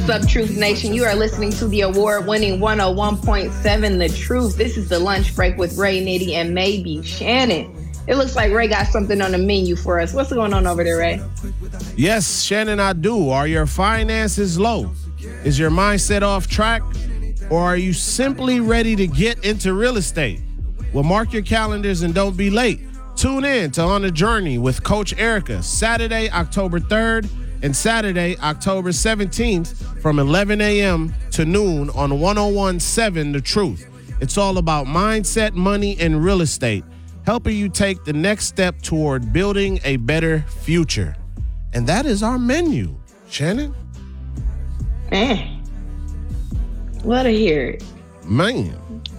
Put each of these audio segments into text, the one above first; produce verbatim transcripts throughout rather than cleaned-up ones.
What's up, Truth Nation? You are listening to the award-winning one oh one point seven The Truth. This is the lunch break with Ray, Nitty, and maybe Shannon. It looks like Ray got something on the menu for us. What's going on over there, Ray? Yes, Shannon, I do. Are your finances low? Is your mindset off track? Or are you simply ready to get into real estate? Well, mark your calendars and don't be late. Tune in to On the Journey with Coach Erica, Saturday, October third, and Saturday, October seventeenth from eleven a.m. to noon on one oh one point seven The Truth. It's all about mindset, money, and real estate, helping you take the next step toward building a better future. And that is our menu. Shannon? Man. Love to hear it. Man.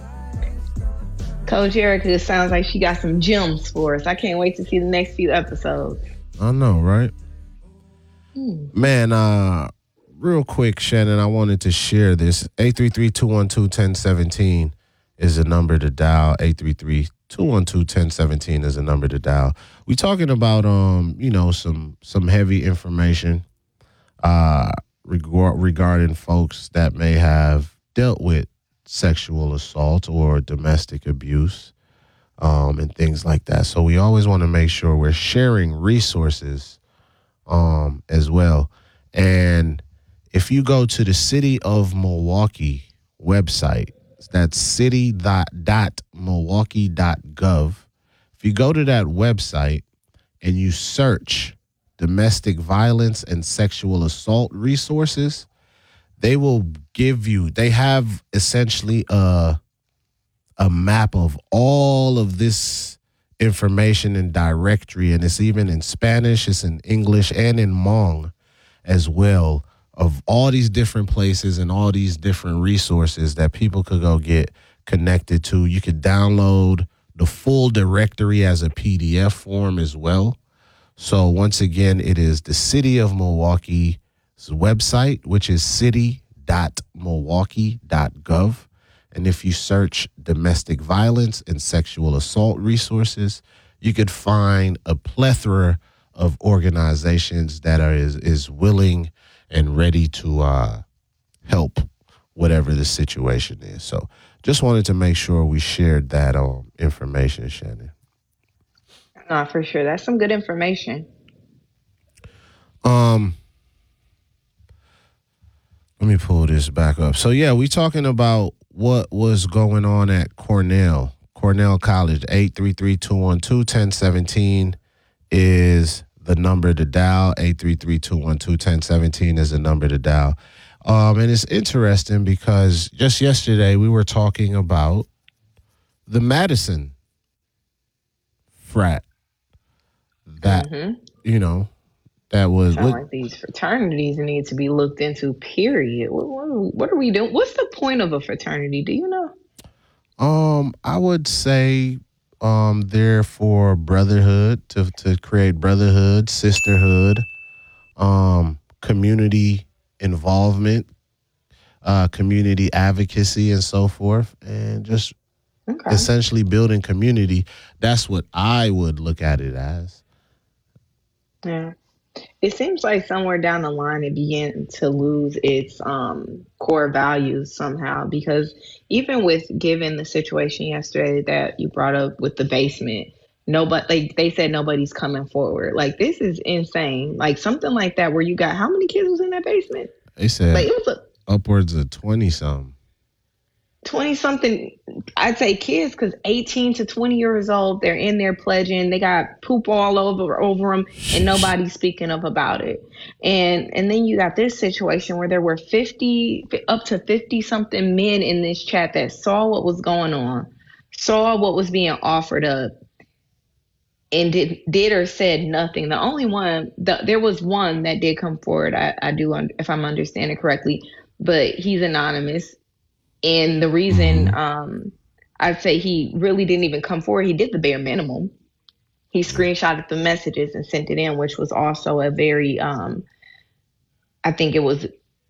Coach Erica sounds like she got some gems for us. I can't wait to see the next few episodes. I know, right? Hmm. Man, uh, real quick, Shannon, I wanted to share this. eight three three, two one two, one oh one seven is the number to dial. eight three three, two one two, one oh one seven is the number to dial. We talking about, um, you know, some some heavy information uh, reg- regarding folks that may have dealt with sexual assault or domestic abuse um, and things like that. So we always want to make sure we're sharing resources um, as well. And if you go to the City of Milwaukee website, that's city dot milwaukee dot gov. If you go to that website and you search domestic violence and sexual assault resources, they will give you, they have essentially a, a map of all of this information and directory, and it's even in Spanish, it's in English, and in Hmong as well, of all these different places and all these different resources that people could go get connected to. You could download the full directory as a P D F form as well. So once again, it is the City of Milwaukee's website, which is city dot milwaukee dot gov. And if you search domestic violence and sexual assault resources, you could find a plethora of organizations that are is, is willing and ready to uh, help whatever the situation is. So just wanted to make sure we shared that um, information, Shannon. No, for sure. That's some good information. Um, let me pull this back up. So, yeah, we talking about what was going on at Cornell. Cornell College, eight three three, two one two, one oh one seven is the number to dial. eight three three, two one two, one oh one seven is the number to dial. Um, and it's interesting because just yesterday we were talking about the Madison frat that, mm-hmm. you know, that was... Sound like these fraternities need to be looked into, period. What, what, what are we doing? What's the point of a fraternity? Do you know? Um, I would say um, they're for brotherhood, to, to create brotherhood, sisterhood, um, community involvement, uh, community advocacy, and so forth, and just okay. essentially building community. That's what I would look at it as. Yeah. It seems like somewhere down the line it began to lose its um, core values somehow, because even with given the situation yesterday that you brought up with the basement, nobody they, they said nobody's coming forward. Like, this is insane. Like something like that where you got how many kids was in that basement? They said like, it was a, upwards of twenty something. twenty something, I'd say kids, because eighteen to twenty years old, they're in there pledging. They got poop all over over them, and nobody's speaking up about it. And and then you got this situation where there were fifty, up to fifty something men in this chat that saw what was going on, saw what was being offered up, and did did or said nothing. The only one, the, there was one that did come forward. I, I do, if I'm understanding correctly, but he's anonymous. And the reason um, I'd say he really didn't even come forward, he did the bare minimum. He screenshotted the messages and sent it in, which was also a very, um, I think it was